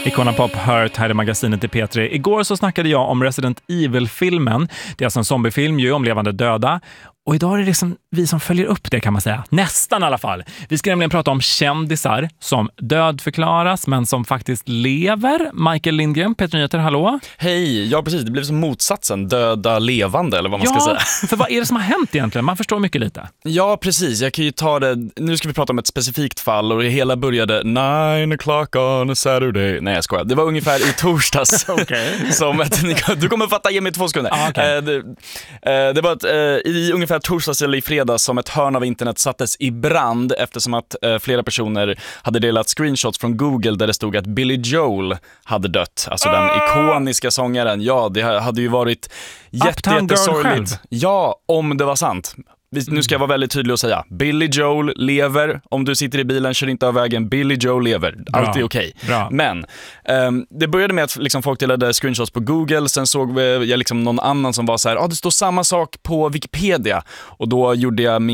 Icona Pop hört här i magasinet i P3. Igår så snackade jag om Resident Evil-filmen. Det är alltså en zombiefilm ju om levande döda. Och idag är det liksom vi som följer upp det, kan man säga. Nästan i alla fall. Vi ska nämligen prata om kändisar som dödförklaras men som faktiskt lever. Michael Lindgren, P3 Nyheter, hallå? Hej, ja precis. Det blev som motsatsen. Döda levande, eller vad man ska säga. För vad är det som har hänt egentligen? Man förstår mycket lite. Ja, precis. Jag kan ju ta det. Nu ska vi prata om ett specifikt fall och det hela började 9 o'clock on a Saturday. Nej, jag skojar. Det var ungefär i torsdags. Som du kommer fatta, ge mig 2 sekunder. Okay. Det var i ungefär torsdags eller i fredags som ett hörn av internet sattes i brand eftersom att flera personer hade delat screenshots från Google där det stod att Billy Joel hade dött. Alltså den ikoniska sångaren. Ja, det hade ju varit jättesorgligt. Ja, om det var sant. Nu ska jag vara väldigt tydlig och säga Billy Joel lever. Om du sitter i bilen, kör inte av vägen. Billy Joel lever. Allt är okej. Men det började med att liksom, folk delade screenshots på Google. Sen såg jag liksom någon annan som var så här, det står samma sak på Wikipedia. Och då gjorde jag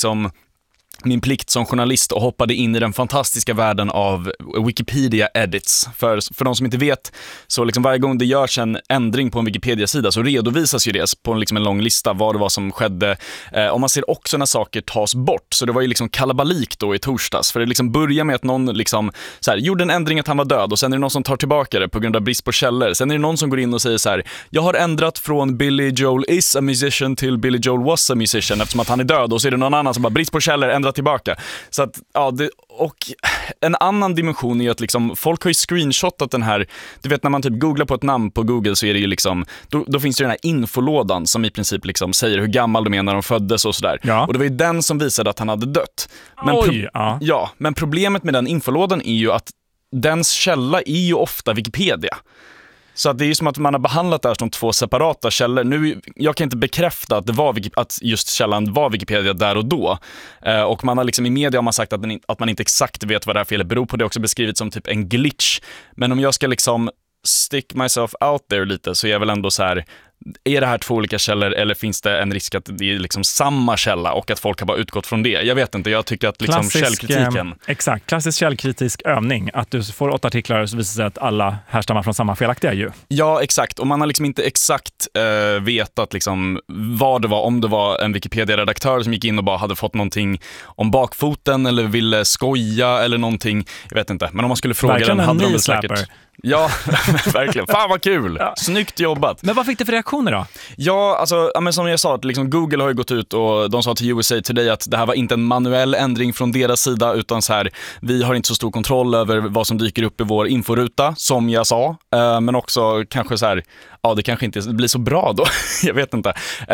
min plikt som journalist och hoppade in i den fantastiska världen av Wikipedia edits. För de som inte vet, så liksom varje gång det görs en ändring på en Wikipedia-sida så redovisas ju det på liksom en lång lista vad det var som skedde. Och man ser också när saker tas bort. Så det var ju liksom kalabalik då i torsdags. För det liksom börjar med att någon liksom så här, gjorde en ändring att han var död och sen är det någon som tar tillbaka det på grund av brist på källor. Sen är det någon som går in och säger så här, jag har ändrat från Billy Joel is a musician till Billy Joel was a musician eftersom att han är död. Och så är det någon annan som bara brist på källor, ändrat tillbaka. Så att, och en annan dimension är att liksom, folk har ju screenshotat den här, du vet när man typ googlar på ett namn på Google så är det ju liksom, då finns det den här infolådan som i princip liksom säger hur gammal de är när de föddes och sådär. Ja. Och det var ju den som visade att han hade dött. Men men problemet med den infolådan är ju att dens källa är ju ofta Wikipedia. Så att det är ju som att man har behandlat det här som 2 separata källor. Nu, jag kan inte bekräfta att just källan var Wikipedia där och då. Och man har liksom i media har man sagt att man inte exakt vet vad det här felet beror på. Det är också beskrivet som typ en glitch. Men om jag ska liksom stick myself out there lite så är jag väl ändå så här, är det här 2 olika källor eller finns det en risk att det är liksom samma källa och att folk har bara utgått från det? Jag vet inte, jag tycker att liksom källkritiken... Exakt, klassisk källkritisk övning. Att du får 8 artiklar och så visar sig att alla härstammar från samma felaktiga ju. Ja, exakt. Och man har liksom inte exakt vetat liksom vad det var, om det var en Wikipedia-redaktör som gick in och bara hade fått någonting om bakfoten eller ville skoja eller någonting. Jag vet inte, men om man skulle fråga verkligen den hade de väl säkert... Ja, verkligen. Fan vad kul. Ja. Snyggt jobbat. Men vad fick det för reaktioner då? Ja, alltså men som jag sa, liksom, Google har ju gått ut och de sa till USA Today att det här var inte en manuell ändring från deras sida utan så här, vi har inte så stor kontroll över vad som dyker upp i vår inforuta, som jag sa. Men också kanske så här, det kanske inte blir så bra då. Jag vet inte.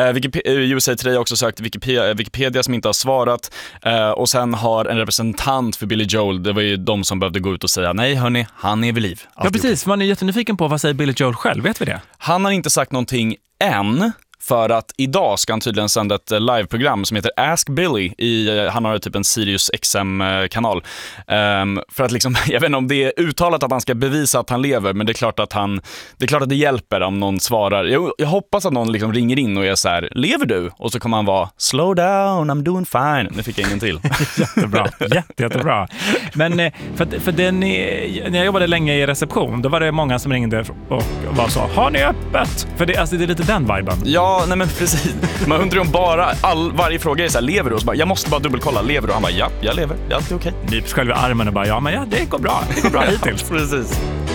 USA Today har också sökt Wikipedia som inte har svarat. Och sen har en representant för Billy Joel, det var ju de som behövde gå ut och säga nej hörni, han är vid liv. Ja precis, man är jättenyfiken på vad säger Billy Joel själv, vet vi det? Han har inte sagt någonting än. För att idag ska han tydligen sända ett liveprogram som heter Ask Billy. Han har typ en Sirius XM-kanal. För att liksom, jag vet inte om det är uttalat att han ska bevisa att han lever. Men det är klart att det hjälper om någon svarar. Jag hoppas att någon liksom ringer in och är så här, lever du? Och så kommer han vara, slow down, I'm doing fine. Nu fick jag ingen till. Jättebra, jättebra. Men när jag jobbade länge i reception, då var det många som ringde och bara sa, har ni öppet? För det är lite den viben. Ja, nej men precis. Man undrar om varje fråga är så här, lever du? Och så bara, jag måste bara dubbelkolla, lever du? Han bara, ja, jag lever. Allt är okej. Nyps själv i armen och bara, det går bra. Det går bra hittills. Precis.